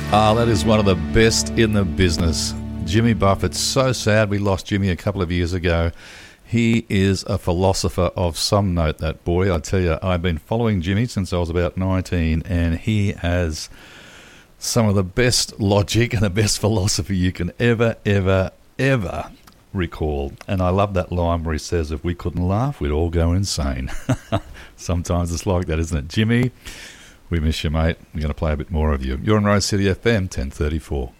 Ah, that is one of the best in the business. Jimmy Buffett. So sad we lost Jimmy a couple of years ago. He is a philosopher of some note, that boy. I tell you, I've been following Jimmy since I was about 19, and he has some of the best logic and the best philosophy you can ever recall. And I love that line where he says, if we couldn't laugh, we'd all go insane. Sometimes it's like that, isn't it? Jimmy, we miss you, mate. We're going to play a bit more of you. You're on Rose City FM, 1034.